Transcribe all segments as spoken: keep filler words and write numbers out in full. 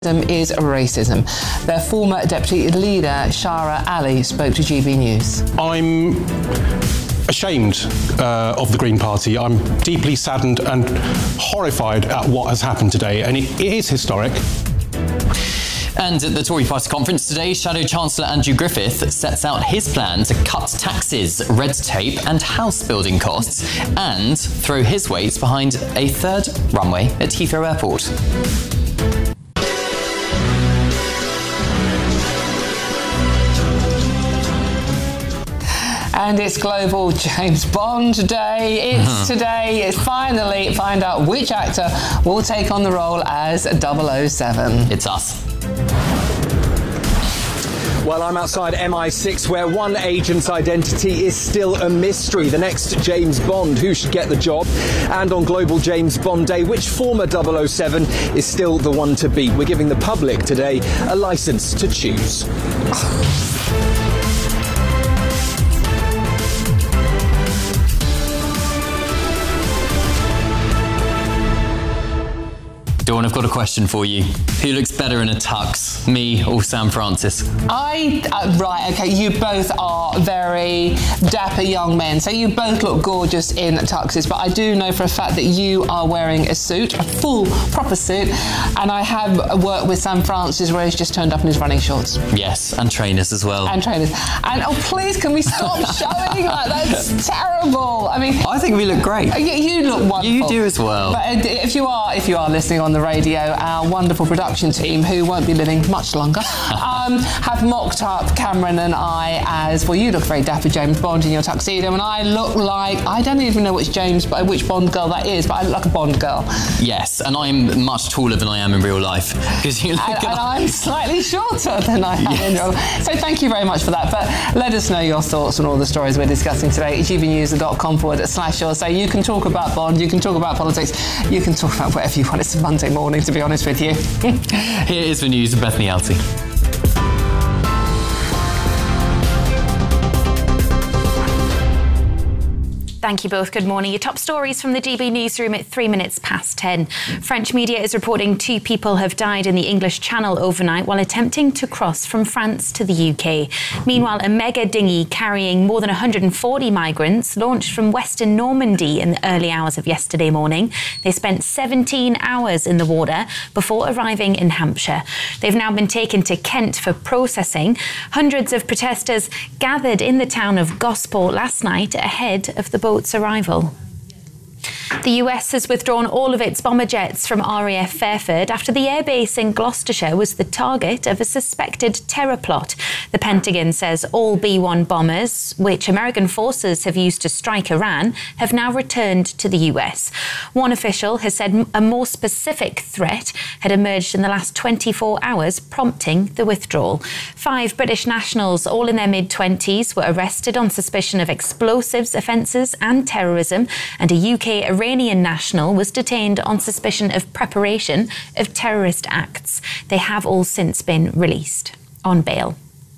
is racism. Their former deputy leader, Shara Ali, spoke to G B News. I'm ashamed uh, of the Green Party. I'm deeply saddened and horrified at what has happened today, and it, it is historic. And at the Tory party conference today, Shadow Chancellor Andrew Griffith sets out his plan to cut taxes, red tape and house building costs, and throw his weight behind a third runway at Heathrow Airport. And it's Global James Bond Day. It's today. It's finally find out which actor will take on the role as double oh seven. It's us. Well, I'm outside M I six, where one agent's identity is still a mystery. The next James Bond, who should get the job? And on Global James Bond Day, which former double oh seven is still the one to beat? We're giving the public today a licence to choose. Dawn, I've got a question for you. Who looks better in a tux, me or Sam Francis? I, uh, right, okay, you both are very dapper young men, so you both look gorgeous in tuxes, but I do know for a fact that you are wearing a suit, a full, proper suit, and I have worked with Sam Francis where he's just turned up in his running shorts. Yes, and trainers as well. And trainers. And, oh, please, can we stop showing that? That's terrible. I mean... I think we look great. You, you look wonderful. You do as well. But if you are, if you are listening on the radio, our wonderful production team, who won't be living much longer, um, have mocked up Cameron and I as, well, you look very dapper James Bond in your tuxedo, and I look like, I don't even know which James, which Bond girl that is, but I look like a Bond girl. Yes, and I'm much taller than I am in real life. Because you look and, and I'm slightly shorter than I am yes. in real life. So thank you very much for that. But let us know your thoughts on all the stories we're discussing today. G B news dot com forward slash or so you can talk about Bond, you can talk about politics, you can talk about whatever you want. It's a Monday morning, to be honest with you. Here is the news with Bethany Alty. Thank you both. Good morning. Your top stories from the G B newsroom at three minutes past ten. French media is reporting two people have died in the English Channel overnight while attempting to cross from France to the U K. Meanwhile, a mega dinghy carrying more than one hundred forty migrants launched from Western Normandy in the early hours of yesterday morning. They spent seventeen hours in the water before arriving in Hampshire. They've now been taken to Kent for processing. Hundreds of protesters gathered in the town of Gosport last night ahead of the boat's arrival. The U S has withdrawn all of its bomber jets from R A F Fairford after the airbase in Gloucestershire was the target of a suspected terror plot. The Pentagon says all B one bombers, which American forces have used to strike Iran, have now returned to the U S. One official has said a more specific threat had emerged in the last twenty-four hours, prompting the withdrawal. Five British nationals, all in their mid-twenties, were arrested on suspicion of explosives offences and terrorism, and a U K Iranian national was detained on suspicion of preparation of terrorist acts. They have all since been released on bail.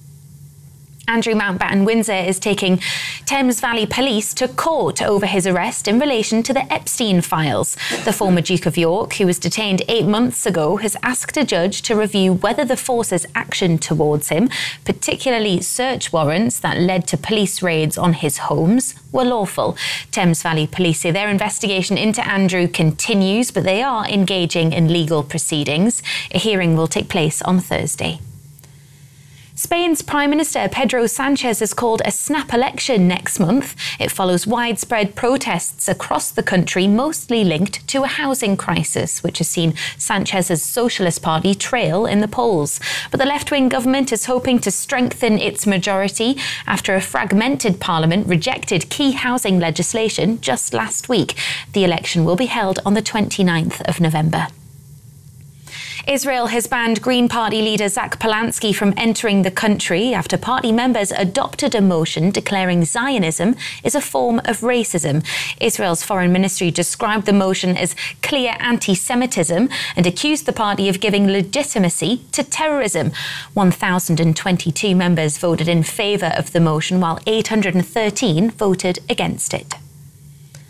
Andrew Mountbatten-Windsor is taking Thames Valley Police to court over his arrest in relation to the Epstein files. The former Duke of York, who was detained eight months ago, has asked a judge to review whether the force's action towards him, particularly search warrants that led to police raids on his homes, were lawful. Thames Valley Police say their investigation into Andrew continues, but they are engaging in legal proceedings. A hearing will take place on Thursday. Spain's Prime Minister Pedro Sanchez has called a snap election next month. It follows widespread protests across the country, mostly linked to a housing crisis, which has seen Sanchez's Socialist Party trail in the polls. But the left-wing government is hoping to strengthen its majority after a fragmented parliament rejected key housing legislation just last week. The election will be held on the twenty-ninth of November. Israel has banned Green Party leader Zach Polanski from entering the country after party members adopted a motion declaring Zionism is a form of racism. Israel's foreign ministry described the motion as clear anti-Semitism and accused the party of giving legitimacy to terrorism. one thousand twenty-two members voted in favour of the motion, while eight hundred thirteen voted against it.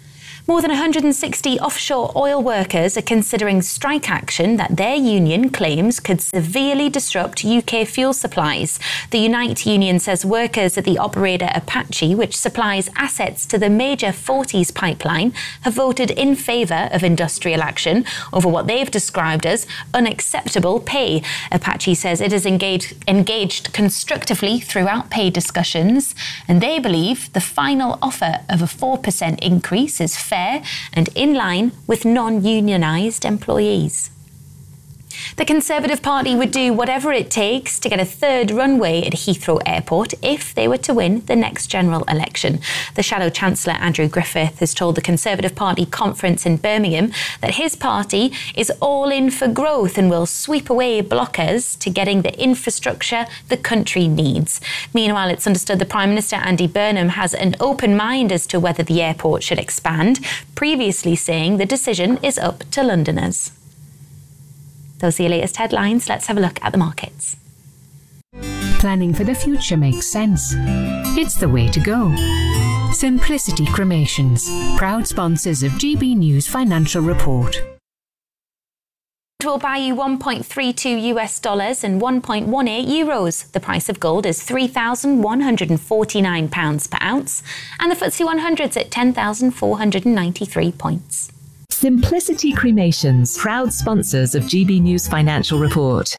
More than one hundred sixty offshore oil workers are considering strike action that their union claims could severely disrupt U K fuel supplies. The Unite union says workers at the operator Apache, which supplies assets to the major Forties pipeline, have voted in favour of industrial action over what they've described as unacceptable pay. Apache says it has engaged, engaged constructively throughout pay discussions, and they believe the final offer of a four percent increase is fair and in line with non-unionised employees. The Conservative Party would do whatever it takes to get a third runway at Heathrow Airport if they were to win the next general election. The Shadow Chancellor Andrew Griffith has told the Conservative Party conference in Birmingham that his party is all in for growth and will sweep away blockers to getting the infrastructure the country needs. Meanwhile, it's understood the Prime Minister Andy Burnham has an open mind as to whether the airport should expand, previously saying the decision is up to Londoners. Those are your latest headlines. Let's have a look at the markets. Planning for the future makes sense. It's the way to go. Simplicity Cremations, proud sponsors of G B News Financial Report. Will buy you one point three two US dollars and one point one eight euros. The price of gold is three thousand one hundred forty-nine pounds per ounce, and the F T S E one hundred's at ten thousand four hundred ninety-three points. Simplicity Cremations, proud sponsors of G B News Financial Report.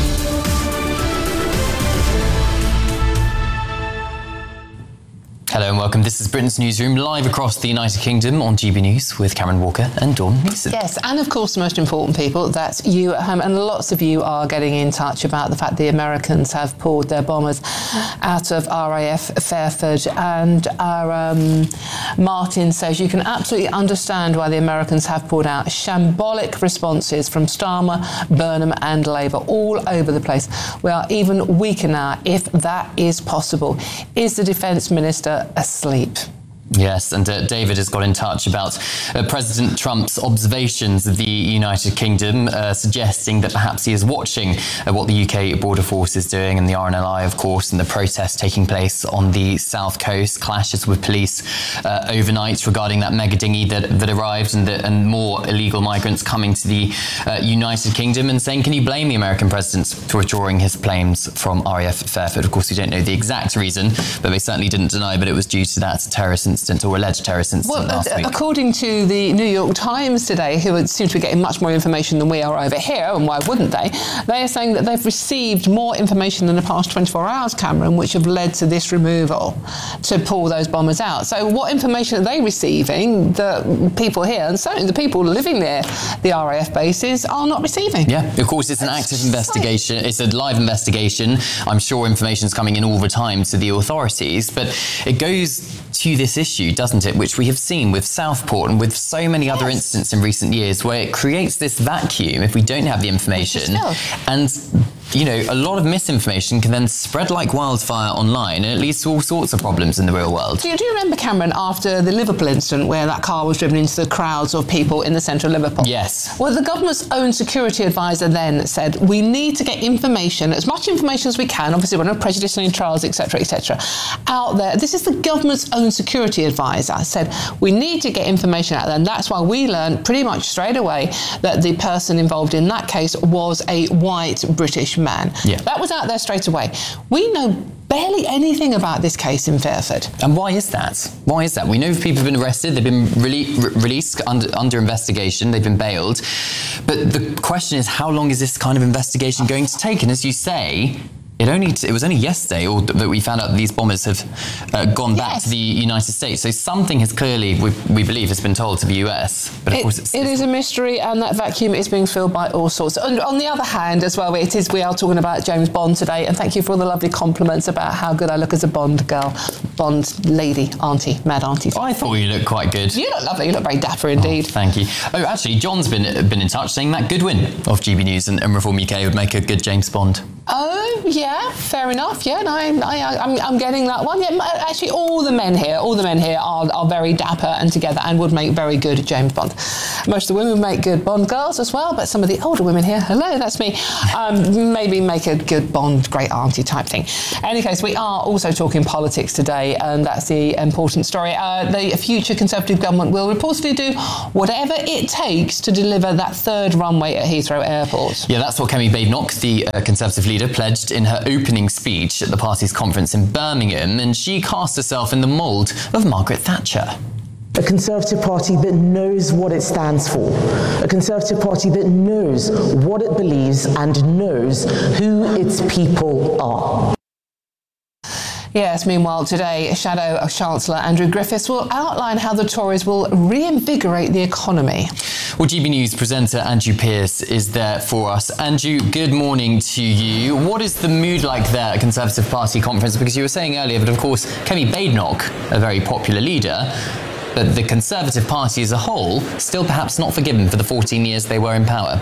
Hello and welcome. This is Britain's Newsroom, live across the United Kingdom on G B News with Cameron Walker and Dawn Neeson. Yes, and of course the most important people, that's you at home, and lots of you are getting in touch about the fact the Americans have pulled their bombers out of R A F Fairford, and our um, Martin says you can absolutely understand why the Americans have pulled out. Shambolic responses from Starmer, Burnham and Labour all over the place. We are even weaker now, if that is possible. Is the Defence Minister asleep? Yes, and uh, David has got in touch about uh, President Trump's observations of the United Kingdom, uh, suggesting that perhaps he is watching uh, what the U K Border Force is doing, and the R N L I, of course, and the protests taking place on the south coast, clashes with police uh, overnight regarding that mega dinghy that, that arrived, and, the, and more illegal migrants coming to the uh, United Kingdom, and saying, can you blame the American president for withdrawing his planes from R A F Fairford? Of course, we don't know the exact reason, but they certainly didn't deny, but it was due to that terrorist incident, or alleged terrorist incident well, last uh, week. According to the New York Times today, who seem to be getting much more information than we are over here, and why wouldn't they? They are saying that they've received more information in the past twenty-four hours, Cameron, which have led to this removal, to pull those bombers out. So what information are they receiving that people here, and certainly the people living near the R A F bases, are not receiving? Yeah, of course, it's an It's active just investigation. like... It's a live investigation. I'm sure information's coming in all the time to the authorities, but it goes to this issue, doesn't it, which we have seen with Southport and with so many other yes. incidents in recent years, where it creates this vacuum if we don't have the information. And, you know, a lot of misinformation can then spread like wildfire online, and it leads to all sorts of problems in the real world. Do you, do you remember, Cameron, after the Liverpool incident where that car was driven into the crowds of people in the centre of Liverpool? Yes. Well, the government's own security advisor then said, we need to get information, as much information as we can, obviously we're not prejudiced in trials, et cetera, et cetera, out there. This is the government's own security advisor said, we need to get information out there, and that's why we learned pretty much straight away that the person involved in that case was a white British man. Yeah. That was out there straight away. We know barely anything about this case in Fairford. And why is that? Why is that? We know people have been arrested, they've been rele- re- released under, under investigation, they've been bailed. But the question is, how long is this kind of investigation going to take? And as you say, It only t- it was only yesterday or th- that we found out that these bombers have uh, gone back yes. to the United States. So something has clearly, we, we believe, has been told to the U S. But of it, course, it's, it it's is a mystery, and that vacuum is being filled by all sorts. And on the other hand, as well, it is we are talking about James Bond today. And thank you for all the lovely compliments about how good I look as a Bond girl, Bond lady, auntie, mad auntie. I thought you looked quite good. You look lovely. You look very dapper indeed. Oh, thank you. Oh, actually, John's been been in touch saying Matt Goodwin of G B News and, and Reform U K would make a good James Bond. Oh, yeah, fair enough. Yeah, no, I, I, I'm, I'm getting that one. Yeah, actually, all the men here, all the men here are, are very dapper and together and would make very good James Bond. Most of the women make good Bond girls as well, but some of the older women here, hello, that's me, um, maybe make a good Bond great auntie type thing. In any case, we are also talking politics today, and that's the important story. Uh, the future Conservative government will reportedly do whatever it takes to deliver that third runway at Heathrow Airport. Yeah, that's what Kemi Badenoch, the uh, Conservative leader, pledged in her opening speech at the party's conference in Birmingham, and she cast herself in the mould of Margaret Thatcher. A Conservative Party that knows what it stands for. A Conservative Party that knows what it believes and knows who its people are. Yes, meanwhile, today, Shadow Chancellor Andrew Griffiths will outline how the Tories will reinvigorate the economy. Well, G B News presenter Andrew Pearce is there for us. Andrew, good morning to you. What is the mood like there at Conservative Party conference? Because you were saying earlier that, of course, Kemi Badenoch, a very popular leader, but the Conservative Party as a whole still perhaps not forgiven for the fourteen years they were in power.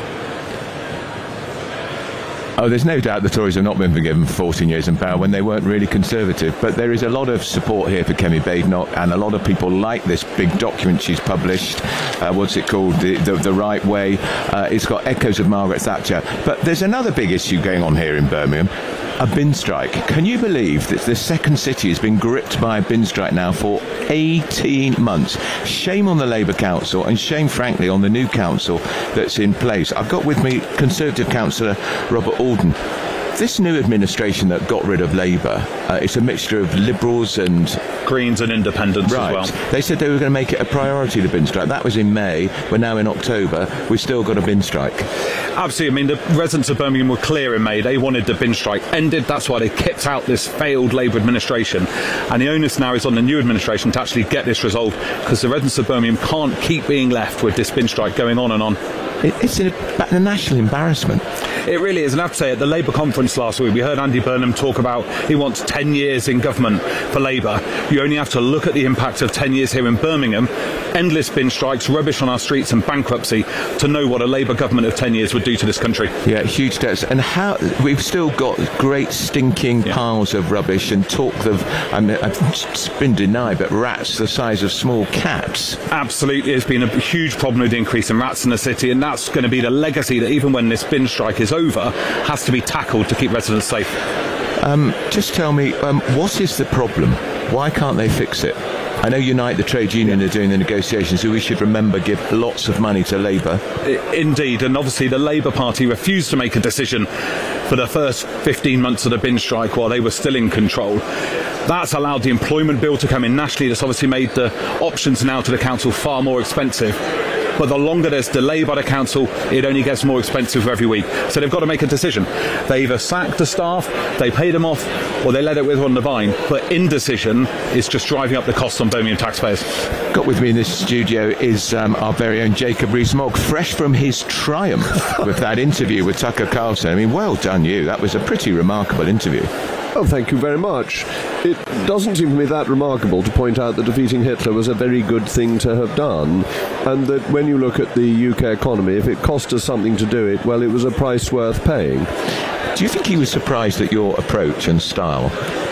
Oh, there's no doubt the Tories have not been forgiven for fourteen years in power when they weren't really Conservative. But there is a lot of support here for Kemi Badenoch, and a lot of people like this big document she's published. Uh, what's it called? The, the, the Right Way. Uh, it's got echoes of Margaret Thatcher. But there's another big issue going on here in Birmingham. A bin strike. Can you believe that the second city has been gripped by a bin strike now for eighteen months? Shame on the Labour Council, and shame, frankly, on the new council that's in place. I've got with me Conservative councillor Robert Alden. This new administration that got rid of Labour, uh, it's a mixture of Liberals and Greens and Independents right. as well. They said they were going to make it a priority, the bin strike. That was in May. We're now in October. We've still got a bin strike. Absolutely. I mean, the residents of Birmingham were clear in May. They wanted the bin strike ended. That's why they kicked out this failed Labour administration. And the onus now is on the new administration to actually get this resolved, because the residents of Birmingham can't keep being left with this bin strike going on and on. It's a, a national embarrassment. It really is. And I have to say, at the Labour conference last week, we heard Andy Burnham talk about he wants ten years in government for Labour. You only have to look at the impact of ten years here in Birmingham, endless bin strikes, rubbish on our streets and bankruptcy, to know what a Labour government of ten years would do to this country. Yeah, huge debts. And how we've still got great stinking yeah. piles of rubbish and talk of, I mean, it's been denied, but rats the size of small cats. Absolutely. It's been a huge problem with the increase in rats in the city, and that's going to be the legacy that even when this bin strike is over, has to be tackled to keep residents safe. Um, just tell me, um, what is the problem? Why can't they fix it? I know Unite, the trade union, are doing the negotiations, who we should remember give lots of money to Labour. Indeed, and obviously the Labour Party refused to make a decision for the first fifteen months of the bin strike while they were still in control. That's allowed the employment bill to come in nationally. That's obviously made the options now to the council far more expensive. But the longer there's delay by the council, it only gets more expensive every week. So they've got to make a decision. They either sack the staff, they pay them off, or they let it wither on the vine. But indecision is just driving up the costs on Birmingham taxpayers. Got with me in this studio is um, our very own Jacob Rees-Mogg, fresh from his triumph with that interview with Tucker Carlson. I mean, well done you. That was a pretty remarkable interview. Oh, thank you very much. It doesn't seem to me that remarkable to point out that defeating Hitler was a very good thing to have done, and that when you look at the U K economy, if it cost us something to do it, well, it was a price worth paying. Do you think he was surprised at your approach and style?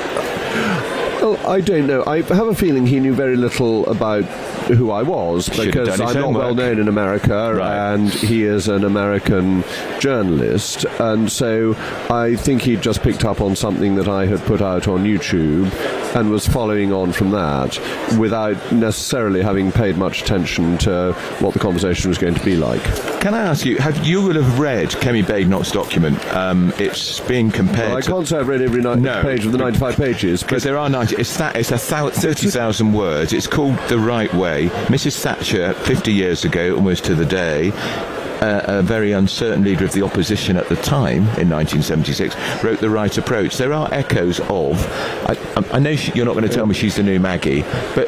Well, I don't know. I have a feeling he knew very little about who I was, because I'm not well known in America, right. And he is an American journalist, and so I think he'd just picked up on something that I had put out on YouTube and was following on from that without necessarily having paid much attention to what the conversation was going to be like. Can I ask you, have you will have read Kemi Badenoch's document? Um, it's being compared well, I to... can't say I've read every ni- no, page of the ninety-five pages. Because there are ninety... It's, that, it's a thirty thousand words. It's called The Right Way. Missus Thatcher, fifty years ago, almost to the day, uh, a very uncertain leader of the opposition at the time, in nineteen seventy-six, wrote The Right Approach. There are echoes of... I, I know she, you're not going to tell me she's the new Maggie, but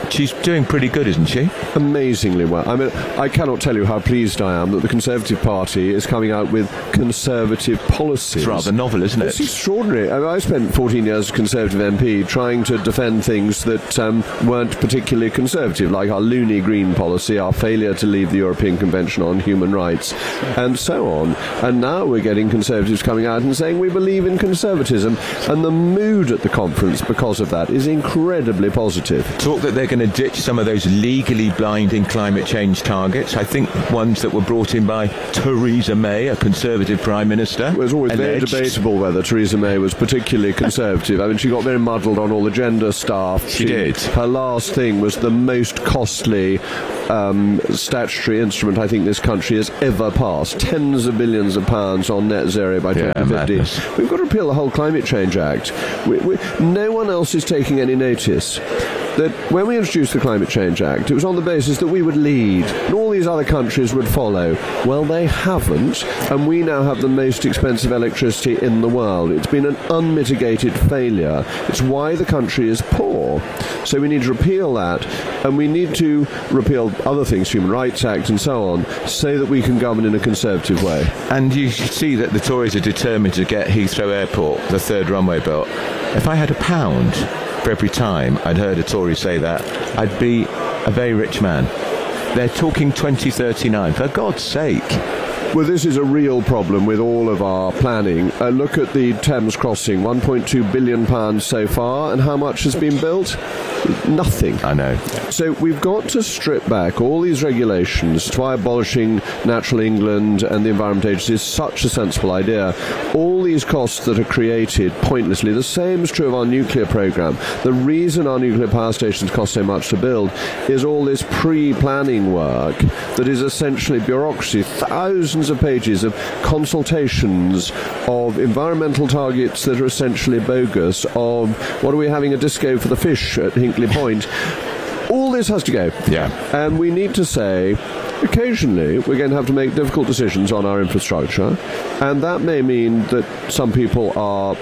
she's doing pretty good, isn't she? Amazingly well. I mean, I cannot tell you how pleased I am that the Conservative Party is coming out with conservative policies. It's rather novel, isn't it? It's extraordinary. I mean, I spent fourteen years as a Conservative M P trying to defend things that um, weren't particularly conservative, like our loony green policy, our failure to leave the European Convention on Human Rights, and so on. And now we're getting Conservatives coming out and saying we believe in conservatism, and the mood at the conference because of that is incredibly positive. Talk that they're going to ditch some of those legally blinding climate change targets. I think ones that were brought in by Theresa May, a Conservative Prime Minister. It was always alleged. very debatable whether Theresa May was particularly Conservative. I mean, she got very muddled on all the gender stuff. She, she did. Her last thing was the most costly um, statutory instrument I think this country has ever passed. Tens of billions of pounds on net zero by yeah, twenty fifty. Madness. We've got to repeal the whole Climate Change Act. We, we, no one else is taking any notice that when we introduced the Climate Change Act, it was on the basis that we would lead and all these other countries would follow. Well, they haven't, and we now have the most expensive electricity in the world. It's been an unmitigated failure. It's why the country is poor. So we need to repeal that, and we need to repeal other things, Human Rights Act and so on, so that we can govern in a conservative way. And you see that the Tories are determined to get Heathrow Airport, the third runway built. If I had a pound for every time I'd heard a Tory say that, I'd be a very rich man. They're talking twenty thirty-nine, for God's sake. Well, this is a real problem with all of our planning. Uh, look at the Thames crossing, one point two billion pounds so far, and how much has been built? Nothing. I know. So we've got to strip back all these regulations. That's why abolishing Natural England and the Environment Agency is such a sensible idea. All these costs that are created pointlessly. The same is true of our nuclear programme. The reason our nuclear power stations cost so much to build is all this pre-planning work that is essentially bureaucracy. Thousands of pages of consultations, of environmental targets that are essentially bogus, of what are we having a disco for the fish at Hinkley Point. All this has to go. Yeah. And we need to say, occasionally, we're going to have to make difficult decisions on our infrastructure, and that may mean that some people are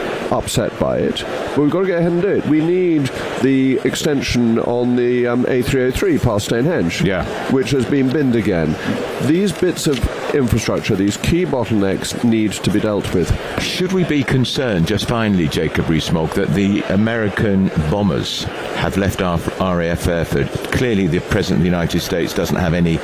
upset by it, but we've got to go ahead and do it. We need the extension on the um, A three oh three past Stonehenge, yeah. which has been binned again. These bits of infrastructure, these key bottlenecks, need to be dealt with. Should we be concerned, just finally, Jacob Rees-Mogg, that the American bombers have left our R A F Airfield? Clearly, the President of the United States doesn't have any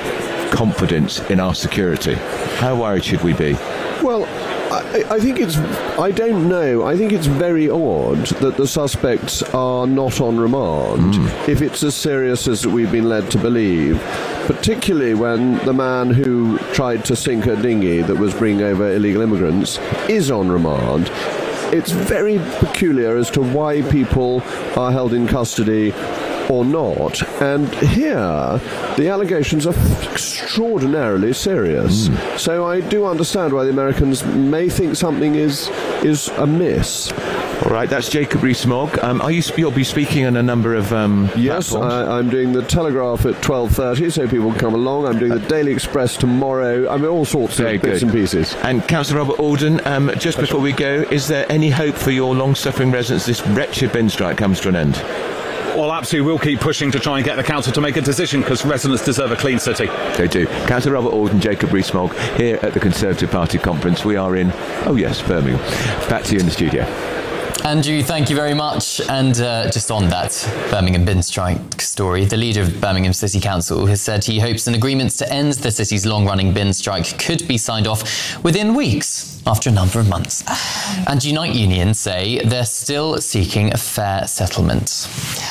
confidence in our security. How worried should we be? Well, I, I think it's, I don't know, I think it's very odd that the suspects are not on remand mm. if it's as serious as we've been led to believe, particularly when the man who tried to sink a dinghy that was bringing over illegal immigrants is on remand. It's very peculiar as to why people are held in custody or not, and here the allegations are extraordinarily serious. Mm. So I do understand why the Americans may think something is is amiss. All right, that's Jacob Rees-Mogg. Um, are you? You'll be speaking on a number of um, yes. I, I'm doing the Telegraph at twelve thirty, so people can come along. I'm doing the Daily Express tomorrow. I mean, all sorts Very of bits good. and pieces. And Councillor Robert Alden, um, just before we go, is there any hope for your long-suffering residents this wretched bin strike comes to an end? Well, absolutely, we'll keep pushing to try and get the council to make a decision, because residents deserve a clean city. They do. Councillor Robert Alden, Jacob Rees-Mogg, here at the Conservative Party conference. We are in, oh yes, Birmingham. Back to you in the studio. Andrew, thank you very much. And uh, just on that Birmingham bin strike story, the leader of Birmingham City Council has said he hopes an agreement to end the city's long-running bin strike could be signed off within weeks after a number of months. And Unite Union say they're still seeking a fair settlement.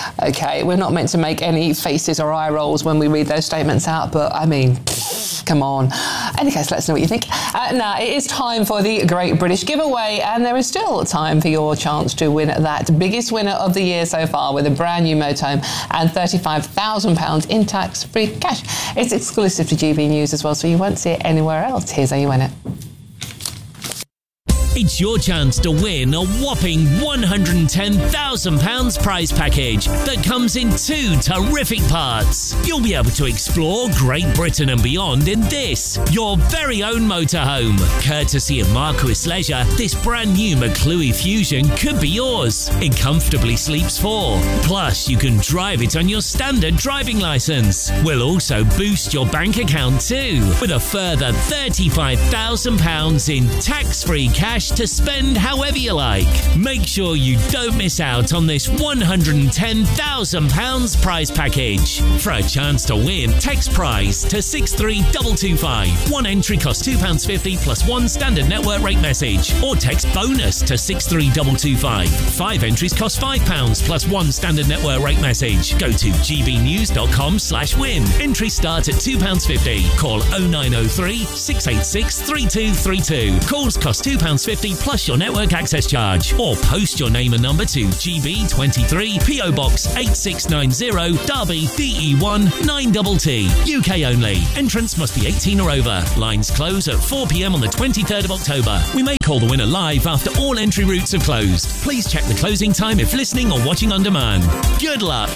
OK, we're not meant to make any faces or eye rolls when we read those statements out, but I mean, come on. In any case, let us know what you think. Uh, now, it is time for the Great British Giveaway, and there is still time for your chance to win that biggest winner of the year so far with a brand new motorhome and thirty-five thousand pounds in tax-free cash. It's exclusive to G B News as well, so you won't see it anywhere else. Here's how you win it. It's your chance to win a whopping one hundred ten thousand pounds prize package that comes in two terrific parts. You'll be able to explore Great Britain and beyond in this, your very own motorhome. Courtesy of Marquis Leisure, this brand new McClue Fusion could be yours. It comfortably sleeps four. Plus, you can drive it on your standard driving licence. We'll also boost your bank account too, with a further thirty-five thousand pounds in tax-free cash to spend however you like. Make sure you don't miss out on this one hundred ten thousand pounds prize package. For a chance to win, text prize to six three two two five. One entry costs two pounds fifty plus one standard network rate message. Or text bonus to six three two two five. Five entries cost five pounds plus one standard network rate message. Go to gbnews.com slash win. Entries start at two pounds fifty. Call oh nine oh three, six eight six, three two three two. Calls cost two pounds fifty plus your network access charge. Or post your name and number to G B twenty-three, P O Box eight six nine zero, Derby, D E one nine T T. U K only. Entrance must be eighteen or over. Lines close at four p.m. on the twenty-third of October. We may call the winner live after all entry routes have closed. Please check the closing time if listening or watching on demand. Good luck.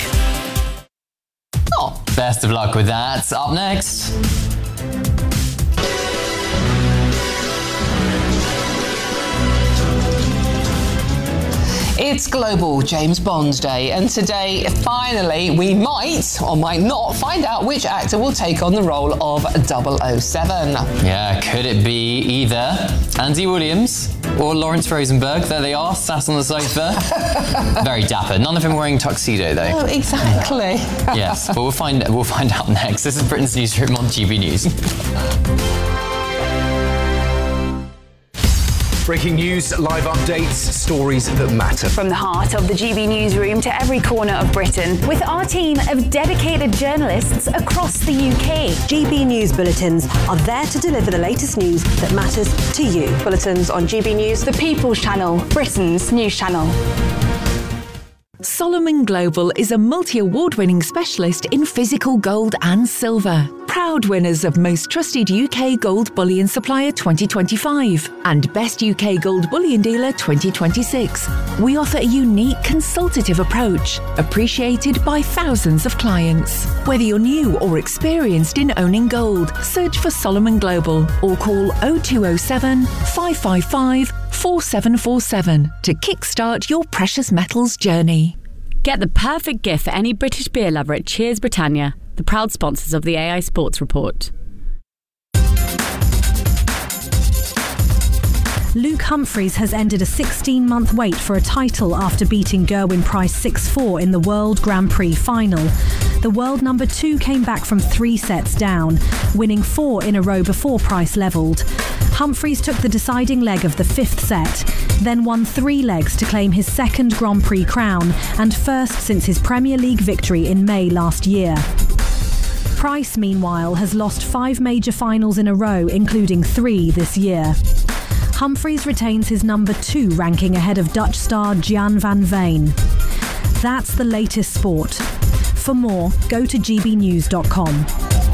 Oh, best of luck with that. Up next. It's Global James Bond Day, and today, finally, we might or might not find out which actor will take on the role of double oh seven. Yeah, could it be either Andy Williams or Lawrence Rosenberg? There they are, sat on the sofa. Very dapper. None of them wearing tuxedo, though. Oh, exactly. Yes, but we'll find we'll find out next. This is Britain's newsroom on G B News. Breaking news, live updates, stories that matter. From the heart of the G B newsroom to every corner of Britain, with our team of dedicated journalists across the U K. G B News Bulletins are there to deliver the latest news that matters to you. Bulletins on G B News, the People's Channel, Britain's news channel. Solomon Global is a multi-award-winning specialist in physical gold and silver. Proud winners of Most Trusted U K Gold Bullion Supplier twenty twenty-five and Best U K Gold Bullion Dealer twenty twenty-six. We offer a unique consultative approach, appreciated by thousands of clients. Whether you're new or experienced in owning gold, search for Solomon Global or call oh two oh seven, five five five, four seven four seven to kickstart your precious metals journey. Get the perfect gift for any British beer lover at Cheers Britannia, the proud sponsors of the A I Sports Report. Luke Humphries has ended a sixteen-month wait for a title after beating Gerwyn Price six four in the World Grand Prix final. The world number two came back from three sets down, winning four in a row before Price levelled. Humphries took the deciding leg of the fifth set, then won three legs to claim his second Grand Prix crown and first since his Premier League victory in May last year. Price, meanwhile, has lost five major finals in a row, including three this year. Humphries retains his number two ranking ahead of Dutch star Gian van Veen. That's the latest sport. For more, go to g b news dot com.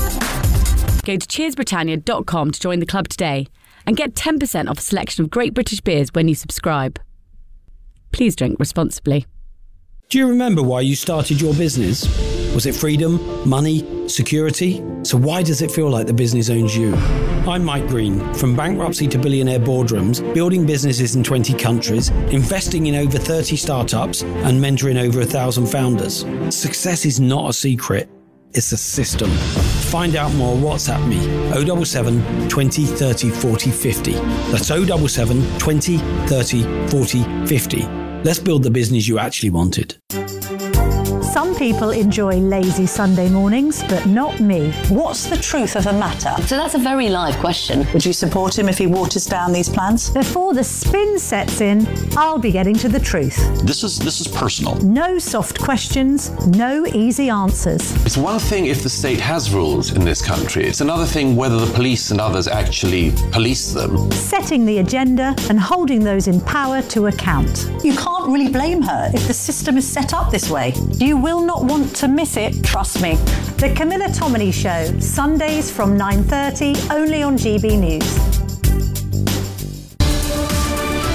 Go to cheers britannia dot com to join the club today and get ten percent off a selection of great British beers when you subscribe. Please drink responsibly. Do you remember why you started your business? Was it freedom, money, security? So why does it feel like the business owns you? I'm Mike Green. From bankruptcy to billionaire boardrooms, building businesses in twenty countries, investing in over thirty startups, and mentoring over a thousand founders. Success is not a secret. It's a system. Find out more, WhatsApp me, oh seven seven, twenty, thirty, forty, fifty. That's oh seven seven, twenty, thirty, forty, fifty. Let's build the business you actually wanted. Some people enjoy lazy Sunday mornings, but not me. What's the truth of the matter? So that's a very live question. Would you support him if he waters down these plans? Before the spin sets in, I'll be getting to the truth. This is this is personal. No soft questions, no easy answers. It's one thing if the state has rules in this country. It's another thing whether the police and others actually police them. Setting the agenda and holding those in power to account. You can't really blame her if the system is set up this way. You will not want to miss it, trust me. The Camilla Tominey Show, Sundays from nine thirty, only on G B News.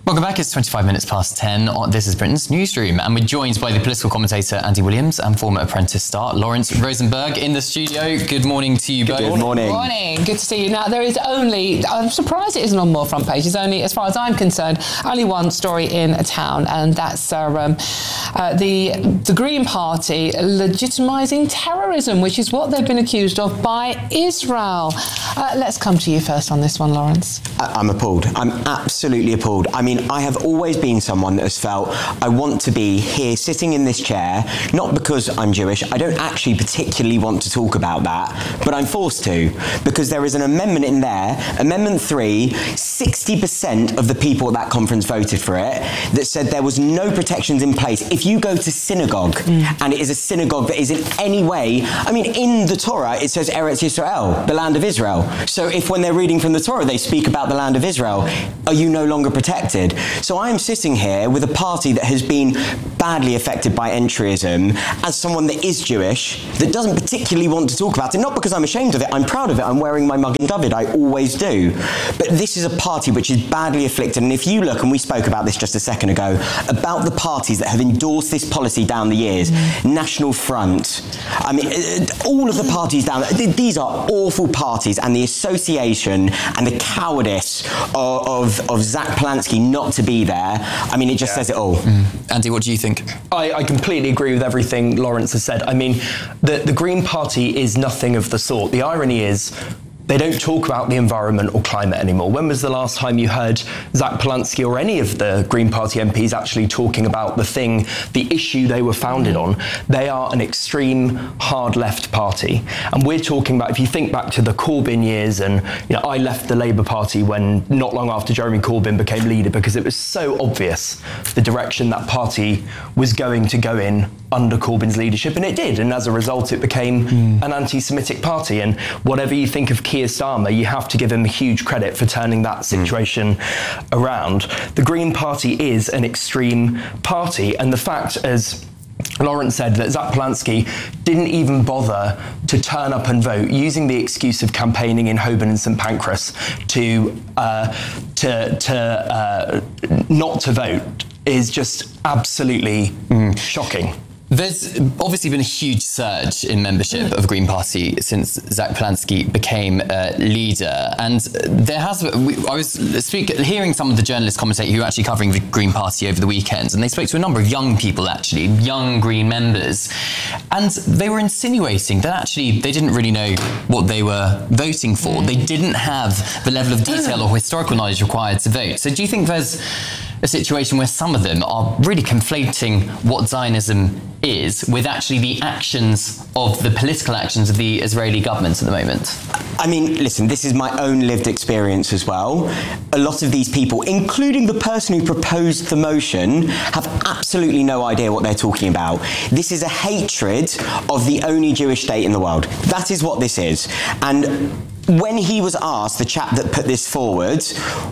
Welcome back. It's twenty-five minutes past ten. This is Britain's Newsroom, and we're joined by the political commentator Andy Williams and former apprentice star Lawrence Rosenberg in the studio. Good morning to you both. Good morning. Good morning. Good to see you. Now, there is only, I'm surprised it isn't on more front pages, only, as far as I'm concerned, only one story in a town, and that's uh, um, uh, the, the Green Party legitimising terrorism, which is what they've been accused of by Israel. Uh, let's come to you first on this one, Lawrence. I'm appalled. I'm absolutely appalled. I mean, I have always been someone that has felt I want to be here sitting in this chair, not because I'm Jewish. I don't actually particularly want to talk about that, but I'm forced to, because there is an amendment in there, Amendment three, sixty percent of the people at that conference voted for it, that said there was no protections in place. If you go to synagogue, mm. and it is a synagogue that is in any way, I mean, in the Torah, it says Eretz Yisrael, the land of Israel. So if when they're reading from the Torah, they speak about the land of Israel, are you no longer protected? So I am sitting here with a party that has been badly affected by entryism as someone that is Jewish, that doesn't particularly want to talk about it, not because I'm ashamed of it, I'm proud of it, I'm wearing my Magen David, I always do. But this is a party which is badly afflicted, and if you look, and we spoke about this just a second ago, about the parties that have endorsed this policy down the years, mm. National Front, I mean, all of the parties down, these are awful parties, and the association and the cowardice of, of, of Zach Polansky not to be there, I mean, it just yeah. says it all. Mm. Andy, what do you think? I, I completely agree with everything Lawrence has said. I mean, the, the Green Party is nothing of the sort. The irony is, they don't talk about the environment or climate anymore. When was the last time you heard Zach Polansky or any of the Green Party M Ps actually talking about the thing, the issue they were founded on? They are an extreme hard left party. And we're talking about, if you think back to the Corbyn years, and you know, I left the Labour Party when not long after Jeremy Corbyn became leader, because it was so obvious the direction that party was going to go in under Corbyn's leadership, and it did. And as a result, it became mm. an anti-Semitic party. And whatever you think of Keir Starmer, you have to give him huge credit for turning that situation mm. around. The Green Party is an extreme party, and the fact, as Lawrence said, that Zach Polansky didn't even bother to turn up and vote, using the excuse of campaigning in Holborn and St Pancras to uh, to to uh, not to vote, is just absolutely mm. shocking. There's obviously been a huge surge in membership of Green Party since Zach Polansky became uh, leader, and there has. We, I was speak, hearing some of the journalists commentate who are actually covering the Green Party over the weekend, and they spoke to a number of young people, actually, young Green members, and they were insinuating that actually they didn't really know what they were voting for. They didn't have the level of detail or historical knowledge required to vote. So do you think there's a situation where some of them are really conflating what Zionism is with actually the actions of the political actions of the Israeli government at the moment? I mean, listen, this is my own lived experience as well. A lot of these people, including the person who proposed the motion, have absolutely no idea what they're talking about. This is a hatred of the only Jewish state in the world. That is what this is. And when he was asked, the chap that put this forward,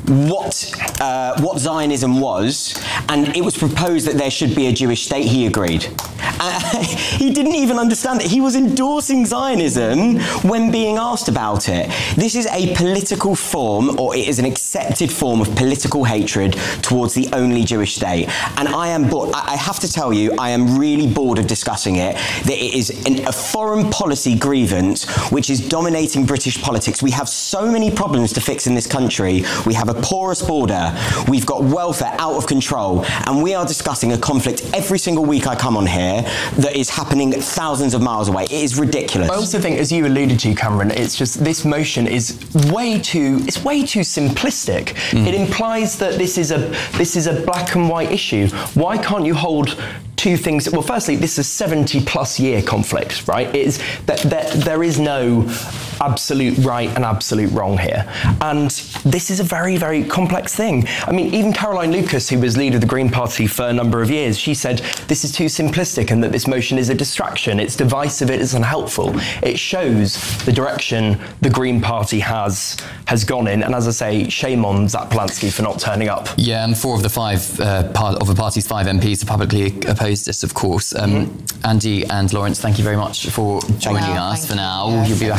what uh, what Zionism was, and it was proposed that there should be a Jewish state, he agreed. Uh, he didn't even understand that he was endorsing Zionism when being asked about it. This is a political form, or it is an accepted form of political hatred towards the only Jewish state. And I am bored. I have to tell you, I am really bored of discussing it, that it is an, a foreign policy grievance which is dominating British politics. We have so many problems to fix in this country. We have a porous border. We've got welfare out of control. And we are discussing a conflict every single week I come on here that is happening thousands of miles away. It is ridiculous. I also think, as you alluded to, Cameron, it's just this motion is way too it's way too simplistic. Mm. It implies that this is a this is a black and white issue. Why can't you hold two things? Well, firstly, this is a seventy plus year conflict, right? It is that there, there is no absolute right and absolute wrong here. And this is a very, very complex thing. I mean, even Caroline Lucas, who was leader of the Green Party for a number of years, she said this is too simplistic and that this motion is a distraction, it's divisive, it is unhelpful. It shows the direction the Green Party has has gone in. And as I say, shame on Zach Polansky for not turning up. Yeah, and four of the five uh, part of the party's five M Ps have publicly opposed this, of course. Um, mm-hmm. Andy and Lawrence, thank you very much for joining us for now. Yeah, we'll be back you. in an hour.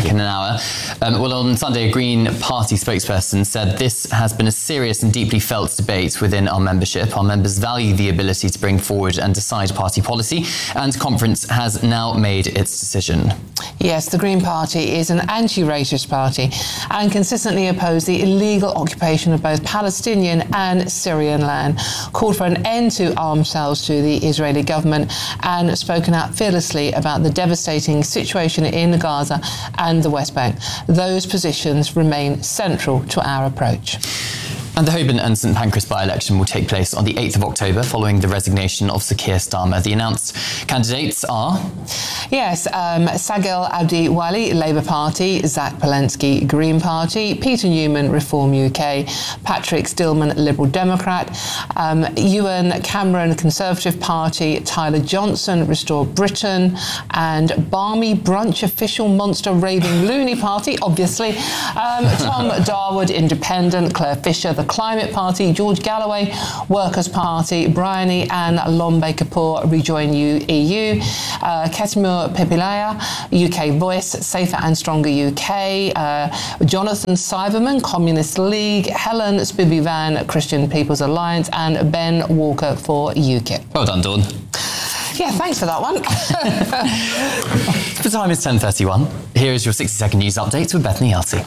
power. Um, well, on Sunday, a Green Party spokesperson said this has been a serious and deeply felt debate within our membership. Our members value the ability to bring forward and decide party policy, and Conference has now made its decision. Yes, the Green Party is an anti-racist party and consistently opposed the illegal occupation of both Palestinian and Syrian land, called for an end to arms sales to the Israeli government, and spoken out fearlessly about the devastating situation in Gaza and the West Bank. Those positions remain central to our approach. And the Holborn and St Pancras by-election will take place on the eighth of October following the resignation of Sir Keir Starmer. The announced candidates are... Yes, um, Sagil Abdi Wali, Labour Party, Zach Palensky, Green Party, Peter Newman, Reform U K, Patrick Stillman, Liberal Democrat, um, Ewan Cameron, Conservative Party, Tyler Johnson, Restore Britain, and Barmy Brunch Official Monster Raving Loony Party, obviously, um, Tom Darwood, Independent, Claire Fisher, the Climate Party, George Galloway, Workers' Party, Bryony and Lombe Kapoor, Rejoin U E U, uh, Ketimur Pepilaya, U K Voice, Safer and Stronger U K, uh, Jonathan Cyberman, Communist League, Helen Spivey-Van, Christian People's Alliance, and Ben Walker for UKIP. Well done, Dawn. Yeah, thanks for that one. The time is ten thirty-one. Here is your sixty second news update with Bethany Arty.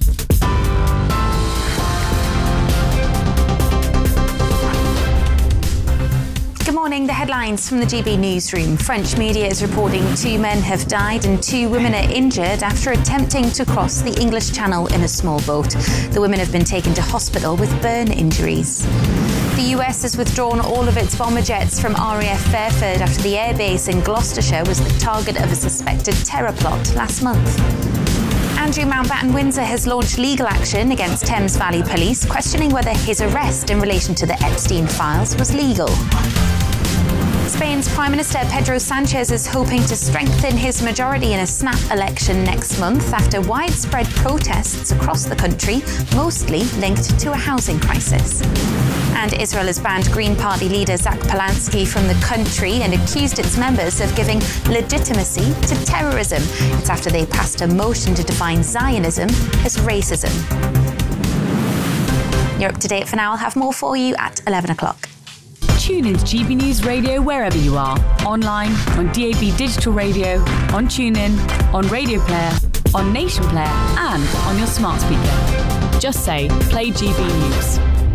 Good morning. The headlines from the G B newsroom. French media is reporting two men have died and two women are injured after attempting to cross the English Channel in a small boat. The women have been taken to hospital with burn injuries. The U S has withdrawn all of its bomber jets from R A F Fairford after the airbase in Gloucestershire was the target of a suspected terror plot last month. Andrew Mountbatten Windsor has launched legal action against Thames Valley Police, questioning whether his arrest in relation to the Epstein files was legal. Spain's Prime Minister Pedro Sanchez is hoping to strengthen his majority in a snap election next month after widespread protests across the country, mostly linked to a housing crisis. And Israel has banned Green Party leader Zach Palensky from the country and accused its members of giving legitimacy to terrorism. It's after they passed a motion to define Zionism as racism. You're up to date for now. I'll have more for you at eleven o'clock. Tune into G B News Radio wherever you are. Online, on D A B Digital Radio, on TuneIn, on Radio Player, on Nation Player, and on your smart speaker. Just say, play G B News.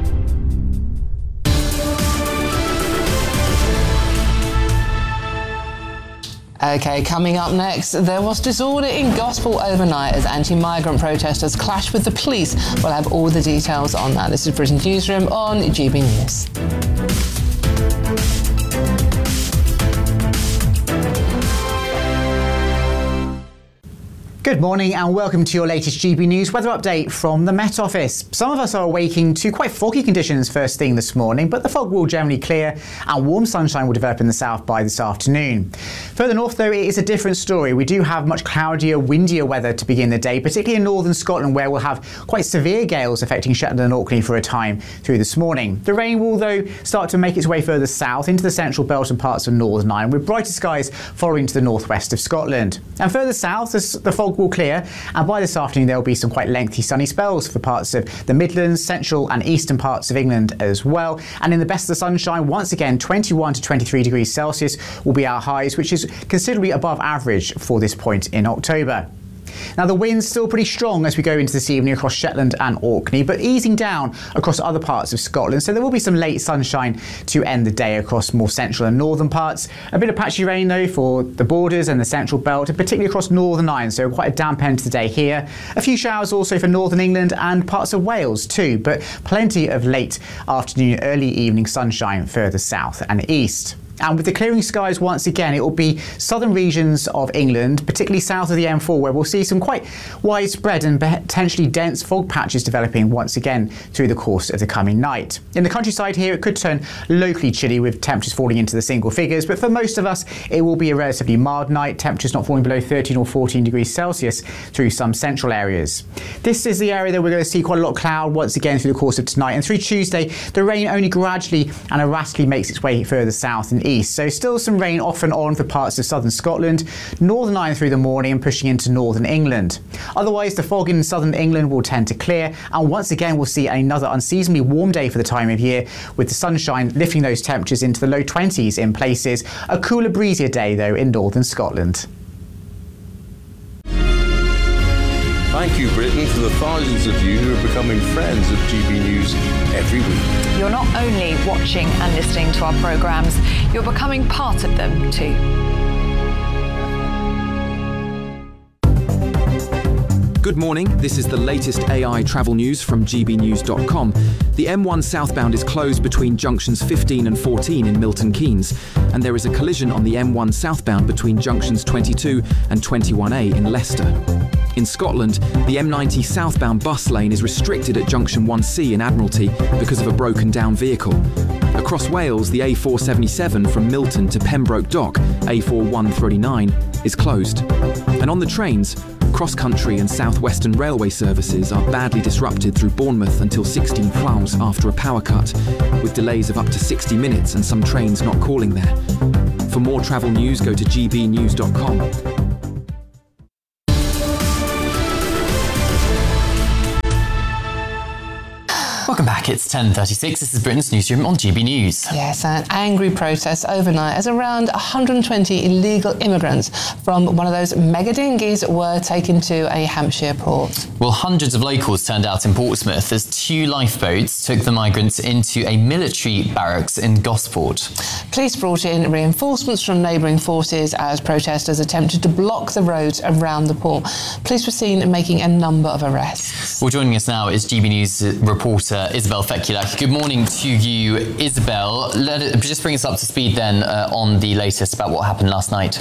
OK, coming up next, there was disorder in Gospel overnight as anti-migrant protesters clashed with the police. We'll have all the details on that. This is Britain's Newsroom on G B News. Good morning and welcome to your latest G B News weather update from the Met Office. Some of us are awaking to quite foggy conditions first thing this morning, but the fog will generally clear and warm sunshine will develop in the south by this afternoon. Further north though, it is a different story. We do have much cloudier, windier weather to begin the day, particularly in northern Scotland where we'll have quite severe gales affecting Shetland and Orkney for a time through this morning. The rain will though start to make its way further south into the central belt and parts of Northern Ireland, with brighter skies following to the northwest of Scotland. And further south, the fog will clear, and by this afternoon there will be some quite lengthy sunny spells for parts of the Midlands, central and eastern parts of England as well. And in the best of the sunshine, once again twenty-one to twenty-three degrees Celsius will be our highs, which is considerably above average for this point in October. Now, the wind's still pretty strong as we go into this evening across Shetland and Orkney, but easing down across other parts of Scotland, so there will be some late sunshine to end the day across more central and northern parts. A bit of patchy rain though for the borders and the central belt, and particularly across Northern Ireland, so quite a damp end to the day here. A few showers also for northern England and parts of Wales too, but plenty of late afternoon, early evening sunshine further south and east. And with the clearing skies once again, it will be southern regions of England, particularly south of the M four, where we'll see some quite widespread and potentially dense fog patches developing once again through the course of the coming night. In the countryside here, it could turn locally chilly with temperatures falling into the single figures, but for most of us, it will be a relatively mild night, temperatures not falling below thirteen or fourteen degrees Celsius through some central areas. This is the area that we're going to see quite a lot of cloud once again through the course of tonight, and through Tuesday, the rain only gradually and erratically makes its way further south and east. So still some rain off and on for parts of southern Scotland, Northern Ireland through the morning and pushing into northern England. Otherwise, the fog in southern England will tend to clear, and once again we'll see another unseasonably warm day for the time of year, with the sunshine lifting those temperatures into the low twenties in places. A cooler, breezier day though in northern Scotland. Thank you, Britain, for the thousands of you who are becoming friends of G B News every week. You're not only watching and listening to our programmes, you're becoming part of them too. Good morning, this is the latest A I travel news from G B news dot com. The M one southbound is closed between junctions fifteen and fourteen in Milton Keynes, and there is a collision on the M one southbound between junctions twenty-two and twenty-one A in Leicester. In Scotland, the M ninety southbound bus lane is restricted at junction one C in Admiralty because of a broken down vehicle. Across Wales, the A four seventy-seven from Milton to Pembroke Dock, A four one thirty-nine, is closed. And on the trains, cross-country and south-western railway services are badly disrupted through Bournemouth until sixteen Ploughs after a power cut, with delays of up to sixty minutes and some trains not calling there. For more travel news, go to G B news dot com. Welcome back, it's ten thirty-six. This is Britain's newsroom on G B News. Yes, an angry protest overnight as around one hundred twenty illegal immigrants from one of those mega dinghies were taken to a Hampshire port. Well, hundreds of locals turned out in Portsmouth as two lifeboats took the migrants into a military barracks in Gosport. Police brought in reinforcements from neighbouring forces as protesters attempted to block the roads around the port. Police were seen making a number of arrests. Well, joining us now is G B News reporter Isabel Fekulak. Good morning to you, Isabel. Let it, just bring us up to speed then uh, on the latest about what happened last night.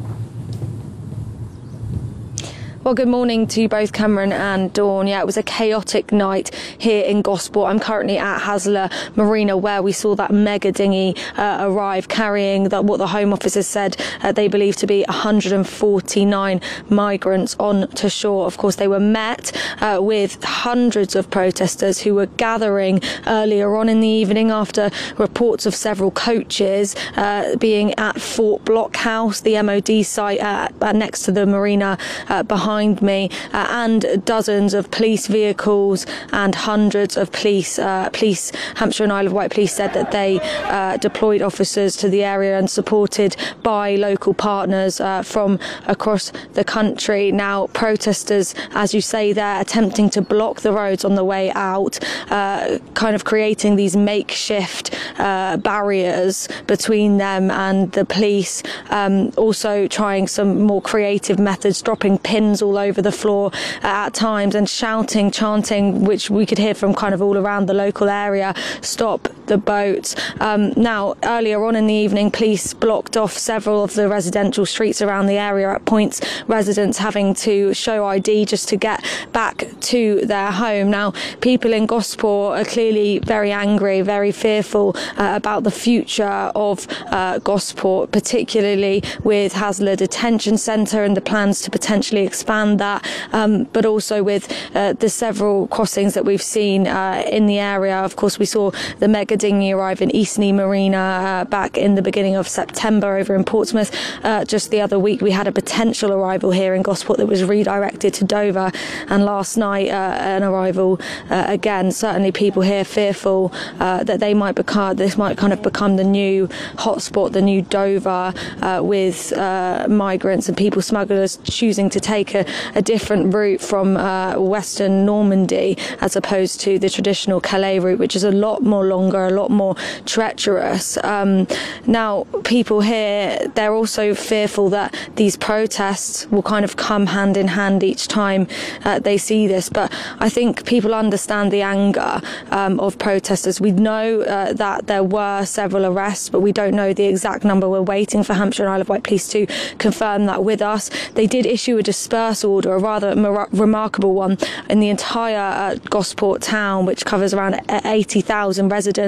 Well, good morning to both Cameron and Dawn. Yeah, it was a chaotic night here in Gosport. I'm currently at Haslar Marina, where we saw that mega dinghy uh, arrive, carrying the, what the Home Office has said uh, they believe to be one hundred forty-nine migrants on to shore. Of course, they were met uh, with hundreds of protesters who were gathering earlier on in the evening after reports of several coaches uh, being at Fort Blockhouse, the M O D site uh, next to the marina uh, behind me, uh, and dozens of police vehicles and hundreds of police. Uh, police, Hampshire and Isle of Wight police said that they uh, deployed officers to the area and supported by local partners uh, from across the country. Now, protesters, as you say, they're attempting to block the roads on the way out, uh, kind of creating these makeshift uh, barriers between them and the police. Um, also trying some more creative methods, dropping pins all over the floor uh, at times and shouting, chanting, which we could hear from kind of all around the local area, "Stop the boats." Um, now, earlier on in the evening, police blocked off several of the residential streets around the area, at points residents having to show I D just to get back to their home. Now, people in Gosport are clearly very angry, very fearful uh, about the future of uh, Gosport, particularly with Haslar Detention Centre and the plans to potentially expand that, um, but also with uh, the several crossings that we've seen uh, in the area. Of course, we saw the mega dinghy arrive in Eastney Marina uh, back in the beginning of September over in Portsmouth. Uh, just the other week, we had a potential arrival here in Gosport that was redirected to Dover, and last night uh, an arrival uh, again. Certainly, people here fearful uh, that they might become this might kind of become the new hotspot, the new Dover, uh, with uh, migrants and people smugglers choosing to take a, a different route from uh, Western Normandy as opposed to the traditional Calais route, which is a lot more longer, a lot more treacherous. Um, now, people here, they're also fearful that these protests will kind of come hand in hand each time uh, they see this. But I think people understand the anger um, of protesters. We know uh, that there were several arrests, but we don't know the exact number. We're waiting for Hampshire and Isle of Wight police to confirm that with us. They did issue a dispersal order, a rather mar- remarkable one, in the entire uh, Gosport town, which covers around eighty thousand residents.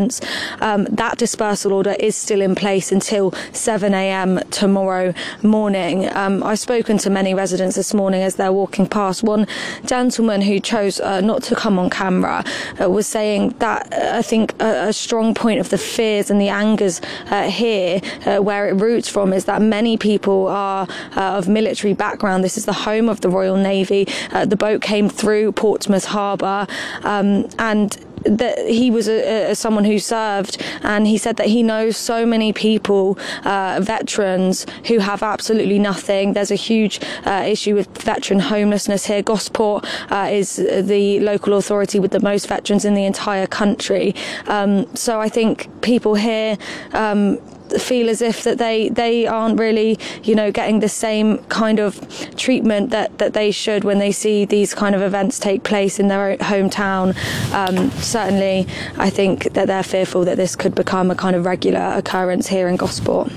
residents. Um, that dispersal order is still in place until seven a.m. tomorrow morning. Um, I've spoken to many residents this morning as they're walking past. One gentleman who chose uh, not to come on camera uh, was saying that uh, I think a, a strong point of the fears and the angers uh, here, uh, where it roots from, is that many people are uh, of military background. This is the home of the Royal Navy. Uh, the boat came through Portsmouth Harbour, um, and that he was a, a, someone who served, and he said that he knows so many people, uh, veterans, who have absolutely nothing. There's a huge uh, issue with veteran homelessness here. Gosport uh, is the local authority with the most veterans in the entire country. Um, so I think people here um, feel as if that they they aren't really, you know, getting the same kind of treatment that that they should when they see these kind of events take place in their own hometown. Um, certainly I think that they're fearful that this could become a kind of regular occurrence here in Gosport.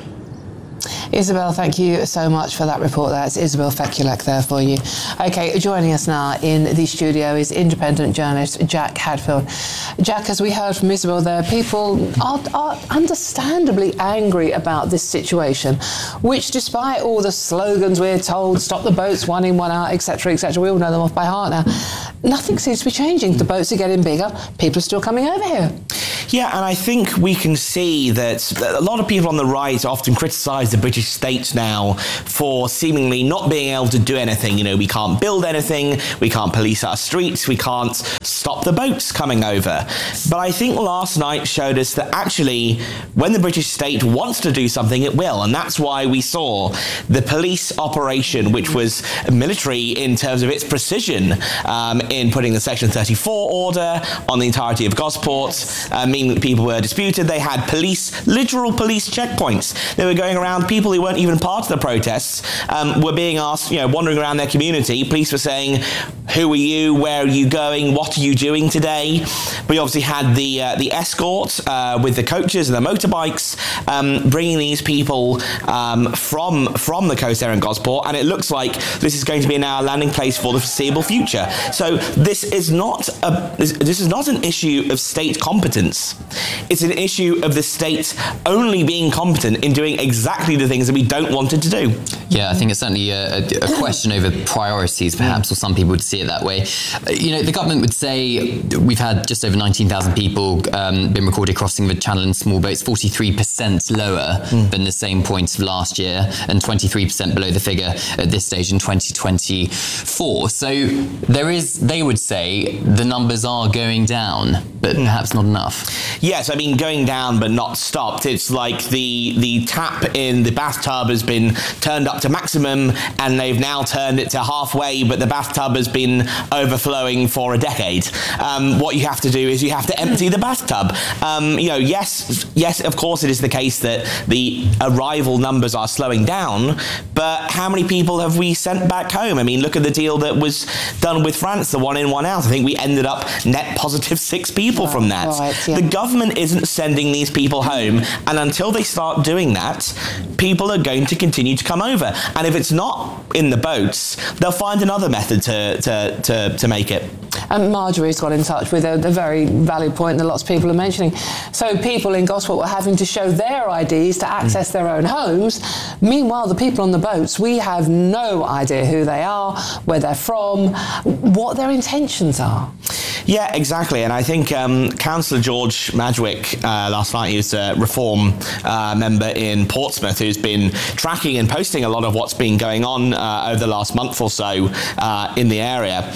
Isabel, thank you so much for that report. That's Isabel Fekulek there for you. OK, joining us now in the studio is independent journalist Jack Hadfield. Jack, as we heard from Isabel there, people are, are understandably angry about this situation, which, despite all the slogans we're told, stop the boats, one in, one out, et cetera, et cetera, we all know them off by heart now, nothing seems to be changing. The boats are getting bigger. People are still coming over here. Yeah, and I think we can see that a lot of people on the right often criticise the British state now for seemingly not being able to do anything. You know, we can't build anything, we can't police our streets, we can't stop the boats coming over. But I think last night showed us that actually, when the British state wants to do something, it will. And that's why we saw the police operation, which was military in terms of its precision um, in putting the Section thirty-four order on the entirety of Gosport. I mean, people were disputed. They had police, literal police checkpoints. They were going around. People who weren't even part of the protests um, were being asked, you know, wandering around their community. Police were saying, who are you? Where are you going? What are you doing today? We obviously had the uh, the escort uh, with the coaches and the motorbikes um, bringing these people um, from from the coast there in Gosport, and it looks like this is going to be now a landing place for the foreseeable future. So this is not a this, this is not an issue of state competence. It's an issue of the state only being competent in doing exactly the things that we don't want it to do. Yeah, I think it's certainly a, a question over priorities, perhaps, or some people would see it that way. You know, the government would say we've had just over nineteen thousand people um, been recorded crossing the channel in small boats, forty-three percent lower mm. than the same point of last year, and twenty-three percent below the figure at this stage in twenty twenty-four. So there is, they would say, the numbers are going down, but mm. perhaps not enough. Yes, I mean, going down but not stopped. It's like the the tap in the bathtub has been turned up to maximum, and they've now turned it to halfway, but the bathtub has been overflowing for a decade. Um, what you have to do is you have to empty the bathtub. Um, you know, yes, yes, of course it is the case that the arrival numbers are slowing down, but how many people have we sent back home? I mean, look at the deal that was done with France, the one in, one out. I think we ended up net positive six people right, from that. Right, yeah. The government isn't sending these people home, and until they start doing that, people are going to continue to come over. And if it's not in the boats, they'll find another method to to, to, to make it. And Marjorie's got in touch with a, a very valid point that lots of people are mentioning. So people in Gosport were having to show their I Ds to access mm. their own homes. Meanwhile, the people on the boats, we have no idea who they are, where they're from, what their intentions are. Yeah, exactly. And I think um, Councillor George Madgwick, uh, last night, he was a Reform uh, member in Portsmouth who's been tracking and posting a lot of what's been going on uh, over the last month or so uh, in the area.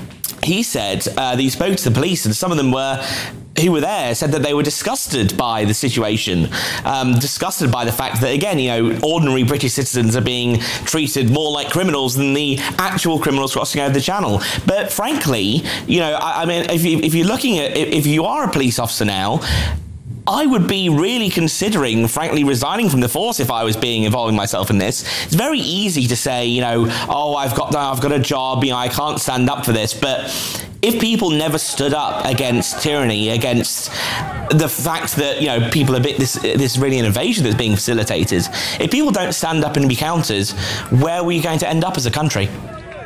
He said uh, that he spoke to the police, and some of them were who were there said that they were disgusted by the situation, um, disgusted by the fact that, again, you know, ordinary British citizens are being treated more like criminals than the actual criminals crossing over the channel. But frankly, you know, I, I mean, if, you, if you're looking at, if you are a police officer now, I would be really considering, frankly, resigning from the force if I was being involving myself in this. It's very easy to say, you know, oh, I've got, I've got a job, you know, I can't stand up for this. But if people never stood up against tyranny, against the fact that, you know, people are bit this this really an invasion that's being facilitated, if people don't stand up and be counted, where are we going to end up as a country?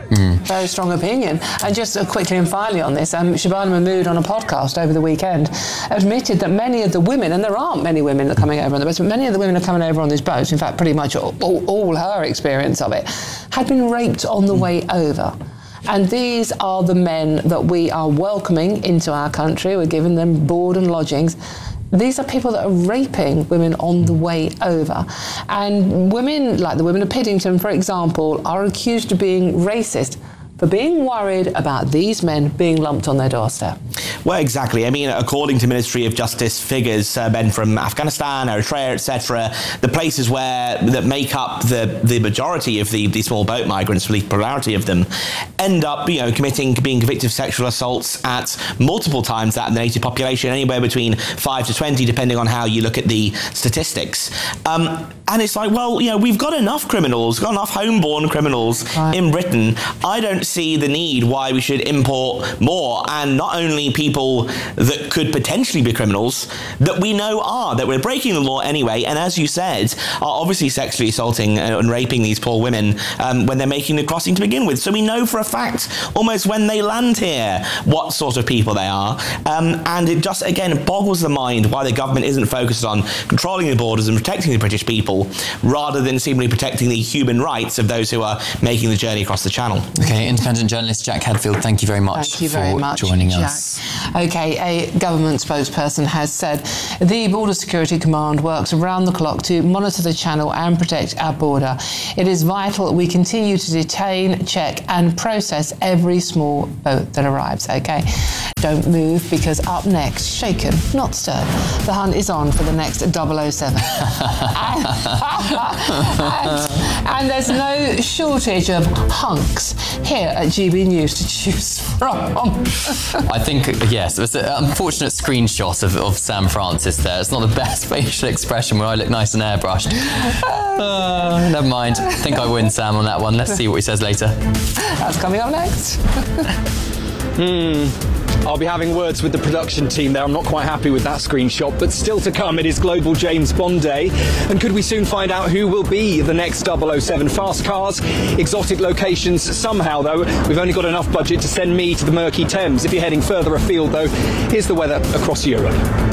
Mm. Very strong opinion. And just uh, quickly and finally on this, um, Shabana Mahmood on a podcast over the weekend admitted that many of the women, and there aren't many women that are coming over on the boats, but many of the women are coming over on these boats, in fact pretty much all, all, all her experience of it, had been raped on the way over. And these are the men that we are welcoming into our country. We're giving them board and lodgings. These are people that are raping women on the way over. And women, like the women of Piddington, for example, are accused of being racist for being worried about these men being lumped on their doorstep. Well, exactly. I mean, according to Ministry of Justice figures, uh, men from Afghanistan, Eritrea, et cetera, the places where that make up the, the majority of the, the small boat migrants, at least plurality of them, end up, you know, committing, being convicted of sexual assaults at multiple times that in the native population, anywhere between five to twenty, depending on how you look at the statistics. Um, and it's like, well, you know, we've got enough criminals, got enough homeborn criminals right. in Britain. I don't see the need why we should import more, and not only people that could potentially be criminals that we know are, that we're breaking the law anyway, and as you said, are obviously sexually assaulting and raping these poor women um, when they're making the crossing to begin with. So we know for a fact, almost when they land here, what sort of people they are. Um, and it just, again, boggles the mind why the government isn't focused on controlling the borders and protecting the British people, rather than seemingly protecting the human rights of those who are making the journey across the Channel. Okay, independent journalist Jack Hadfield, thank you very much thank you very for much, joining Jack. us. Okay, a government spokesperson has said the Border Security Command works around the clock to monitor the Channel and protect our border. It is vital that we continue to detain, check and process every small boat that arrives, okay? Don't move, because up next, shaken, not stirred, the hunt is on for the next double oh seven. and, and, and there's no shortage of hunks here at G B News to choose from. I think, yes, it was an unfortunate screenshot of, of Sam Francis there. It's not the best facial expression when I look nice and airbrushed. Uh, never mind. I think I win Sam on that one. Let's see what he says later. That's coming up next. Hmm. I'll be having words with the production team there. I'm not quite happy with that screenshot, but still to come, it is Global James Bond Day. And could we soon find out who will be the next double oh seven? Fast cars, exotic locations. Somehow, though, we've only got enough budget to send me to the murky Thames. If you're heading further afield, though, here's the weather across Europe.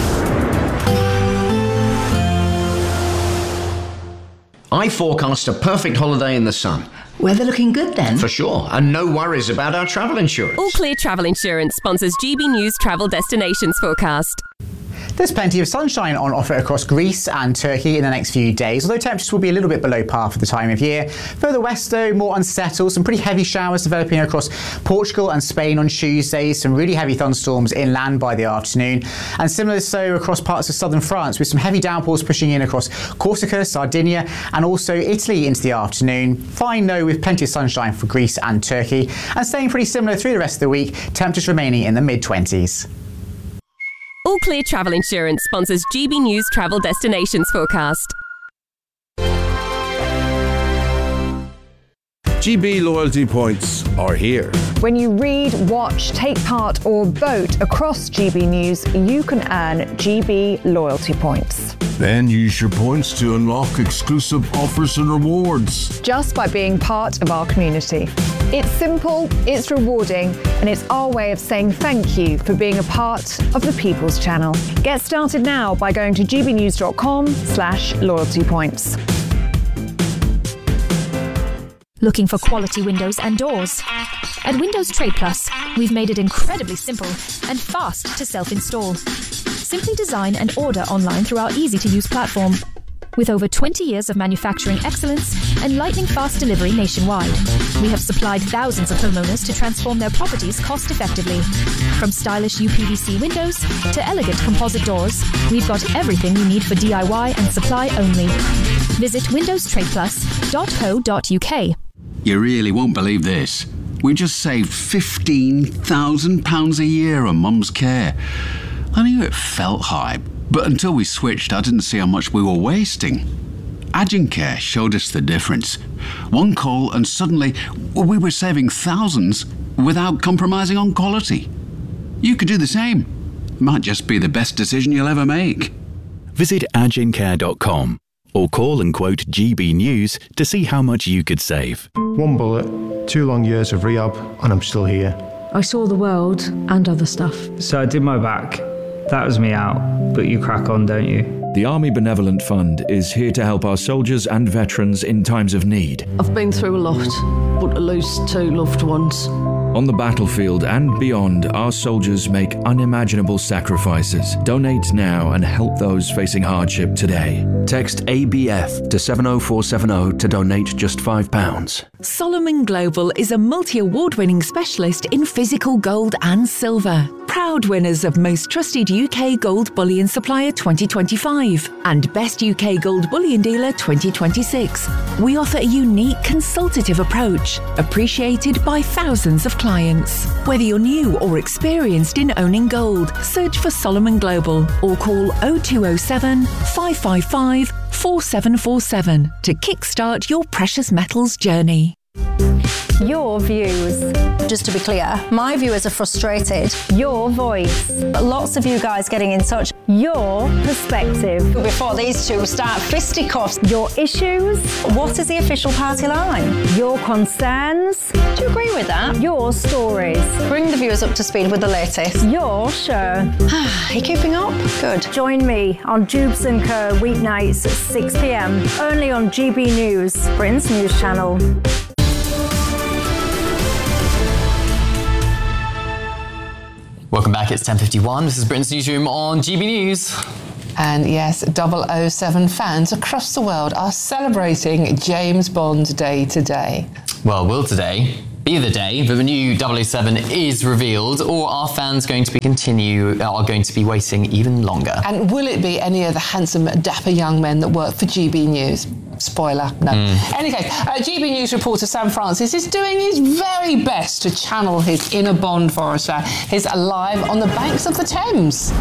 I forecast a perfect holiday in the sun. Weather looking good then? For sure, and no worries about our travel insurance. All Clear Travel Insurance sponsors G B News Travel Destinations Forecast. There's plenty of sunshine on offer across Greece and Turkey in the next few days, although temperatures will be a little bit below par for the time of year. Further west, though, more unsettled. Some pretty heavy showers developing across Portugal and Spain on Tuesday. Some really heavy thunderstorms inland by the afternoon. And similar so across parts of southern France, with some heavy downpours pushing in across Corsica, Sardinia, and also Italy into the afternoon. Fine, though, with plenty of sunshine for Greece and Turkey. And staying pretty similar through the rest of the week, temperatures remaining in the mid-twenties. All Clear Travel Insurance sponsors G B News Travel Destinations Forecast. G B loyalty points are here. When you read, watch, take part or vote across G B News, you can earn G B loyalty points. Then use your points to unlock exclusive offers and rewards. Just by being part of our community. It's simple, it's rewarding, and it's our way of saying thank you for being a part of the People's Channel. Get started now by going to gbnews.com slash loyalty points. Looking for quality windows and doors? At Windows Trade Plus, we've made it incredibly simple and fast to self-install. Simply design and order online through our easy-to-use platform. With over twenty years of manufacturing excellence and lightning-fast delivery nationwide, we have supplied thousands of homeowners to transform their properties cost-effectively. From stylish U P V C windows to elegant composite doors, we've got everything you need for D I Y and supply only. Visit windows trade plus dot co dot U K. You really won't believe this. We just saved fifteen thousand pounds a year on Mum's care. I knew it felt high, but until we switched, I didn't see how much we were wasting. Agincare showed us the difference. One call and suddenly we were saving thousands without compromising on quality. You could do the same. It might just be the best decision you'll ever make. Visit agincare dot com. Or call and quote G B News to see how much you could save. One bullet, two long years of rehab, and I'm still here. I saw the world and other stuff. So I did my back. That was me out, but you crack on, don't you? The Army Benevolent Fund is here to help our soldiers and veterans in times of need. I've been through a lot, but to lose two loved ones. On the battlefield and beyond, our soldiers make unimaginable sacrifices. Donate now and help those facing hardship today. Text A B F to seven oh four seven oh to donate just five pounds. Solomon Global is a multi-award winning specialist in physical gold and silver. Proud winners of Most Trusted U K Gold Bullion Supplier twenty twenty-five and Best U K Gold Bullion Dealer twenty twenty-six. We offer a unique consultative approach, appreciated by thousands of clients. Whether you're new or experienced in owning gold, search for Solomon Global or call oh two oh seven, five five five, four seven four seven to kickstart your precious metals journey. Your views. Just to be clear, my viewers are frustrated. Your voice. Lots of you guys getting in touch. Your perspective. Before these two start fisticuffs. Your issues. What is the official party line? Your concerns. Do you agree with that? Your stories. Bring the viewers up to speed with the latest. Your show. Are you keeping up? Good. Join me on Jubes and Co weeknights at six p m only on G B News, Britain's news channel. Welcome back, it's ten fifty-one. This is Britain's Newsroom on G B News. And yes, double oh seven fans across the world are celebrating James Bond Day today. Well, will today be the day that the new double oh seven is revealed, or are fans going to be continue are going to be waiting even longer? And will it be any of the handsome, dapper young men that work for G B News? Spoiler, no. Mm. Any case, uh, G B News reporter Sam Francis is doing his very best to channel his inner Bond for us. Uh, he's live on the banks of the Thames.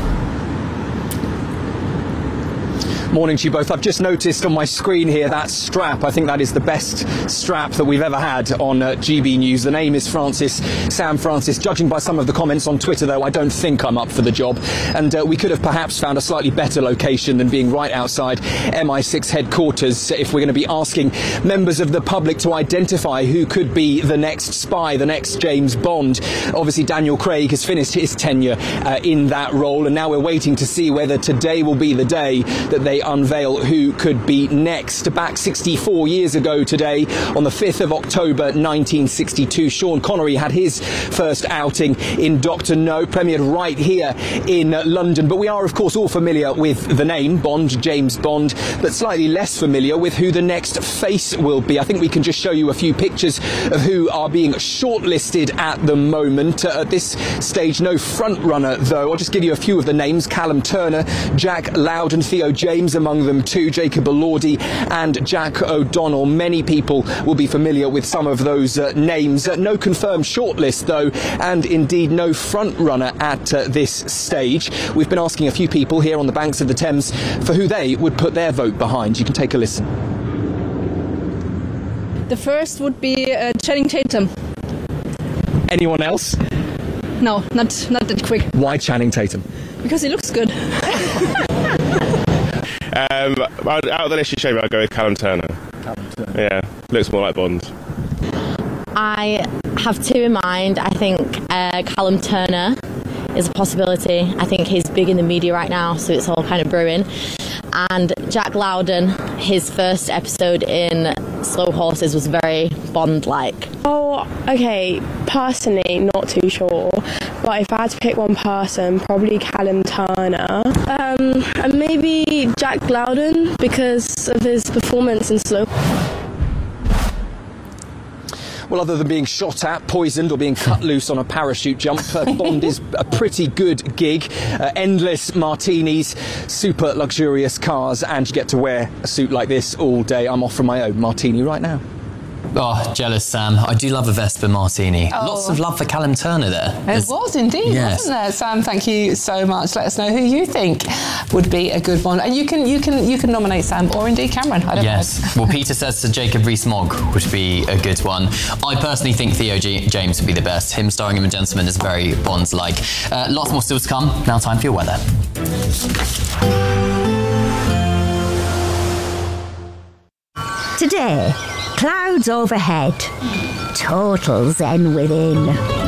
Morning to you both. I've just noticed on my screen here that strap. I think that is the best strap that we've ever had on uh, G B News. The name is Francis, Sam Francis. Judging by some of the comments on Twitter, though, I don't think I'm up for the job. And uh, we could have perhaps found a slightly better location than being right outside M I six headquarters if we're going to be asking members of the public to identify who could be the next spy, the next James Bond. Obviously, Daniel Craig has finished his tenure uh, in that role, and now we're waiting to see whether today will be the day that they unveil who could be next. Back sixty-four years ago today, on the fifth of October nineteen sixty-two, Sean Connery had his first outing in Doctor No, premiered right here in uh, London. But we are, of course, all familiar with the name Bond, James Bond, but slightly less familiar with who the next face will be. I think we can just show you a few pictures of who are being shortlisted at the moment. Uh, at this stage, no front runner, though. I'll just give you a few of the names. Callum Turner, Jack Loudon, Theo James among them too, Jacob Elordi and Jack O'Donnell. Many people will be familiar with some of those uh, names. Uh, no confirmed shortlist, though, and indeed no front runner at uh, this stage. We've been asking a few people here on the banks of the Thames for who they would put their vote behind. You can take a listen. The first would be uh, Channing Tatum. Anyone else? No, not not that quick. Why Channing Tatum? Because he looks good. Um, out of the list you showed me, I'll go with Callum Turner. Callum Turner. Yeah, looks more like Bond. I have two in mind. I think uh, Callum Turner is a possibility. I think he's big in the media right now, so it's all kind of brewing. And Jack Loudon, his first episode in Slow Horses was very Bond-like. Oh, okay, personally, not too sure. But if I had to pick one person, probably Callum Turner. Um, and maybe Jack Loudon, because of his performance in Slow. Well, other than being shot at, poisoned or being cut loose on a parachute jump, uh, Bond is a pretty good gig. Uh, endless martinis, super luxurious cars, and you get to wear a suit like this all day. I'm off from my own martini right now. Oh, jealous, Sam. I do love a Vespa Martini. Oh. Lots of love for Callum Turner there. It There's... was indeed, yes. wasn't there, Sam? Thank you so much. Let us know who you think would be a good one, and you can you can you can nominate Sam or indeed Cameron. I don't yes. know. Well, Peter says to Jacob Rees-Mogg would be a good one. I personally think Theo G- James would be the best. Him starring in The Gentleman is very Bond-like. Uh, lots more still to come. Now, time for your weather. Today, clouds overhead, total zen within.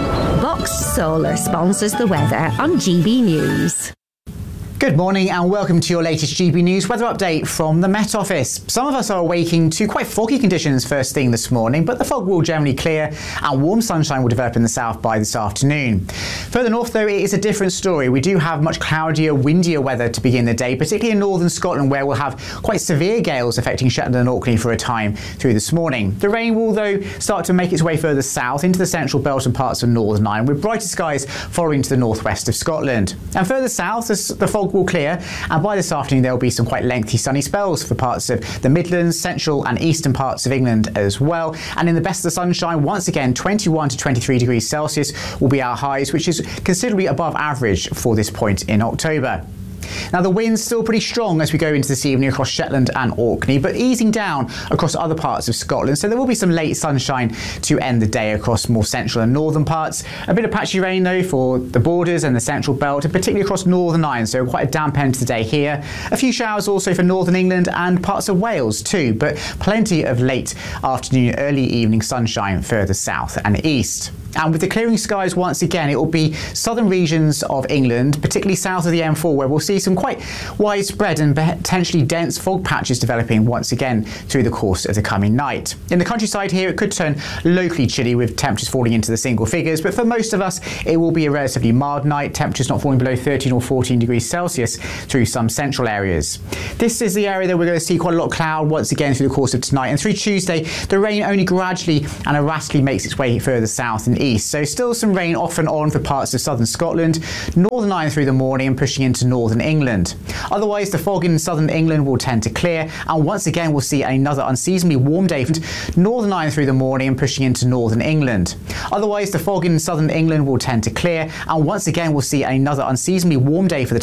Boxed Solar sponsors the weather on G B News. Good morning and welcome to your latest G B News weather update from the Met Office. Some of us are awaking to quite foggy conditions first thing this morning, but the fog will generally clear and warm sunshine will develop in the south by this afternoon. Further north though, it is a different story. We do have much cloudier, windier weather to begin the day, particularly in northern Scotland where we'll have quite severe gales affecting Shetland and Orkney for a time through this morning. The rain will though start to make its way further south into the central belt and parts of Northern Ireland, with brighter skies following to the northwest of Scotland. And further south, the fog will clear, and by this afternoon there will be some quite lengthy sunny spells for parts of the Midlands, central and eastern parts of England as well. And in the best of the sunshine, once again twenty-one to twenty-three degrees Celsius will be our highs, which is considerably above average for this point in October. Now the wind's still pretty strong as we go into this evening across Shetland and Orkney, but easing down across other parts of Scotland, so there will be some late sunshine to end the day across more central and northern parts. A bit of patchy rain though for the borders and the central belt, and particularly across Northern Ireland, so quite a damp end to the day here. A few showers also for northern England and parts of Wales too, but plenty of late afternoon, early evening sunshine further south and east. And with the clearing skies once again, it will be southern regions of England, particularly south of the M four, where we'll see some quite widespread and potentially dense fog patches developing once again through the course of the coming night. In the countryside here, it could turn locally chilly with temperatures falling into the single figures, but for most of us, it will be a relatively mild night, temperatures not falling below thirteen or fourteen degrees Celsius through some central areas. This is the area that we're going to see quite a lot of cloud once again through the course of tonight, and through Tuesday, the rain only gradually and erratically makes its way further south and east. So still some rain off and on for parts of southern Scotland, Northern Ireland through the morning and pushing into northern England. Otherwise, the fog in southern England will tend to clear, and once again we'll see another unseasonably warm day for Northern Ireland through the morning and pushing into northern England. Otherwise, the fog in southern England will tend to clear, and once again we'll see another unseasonably warm day for the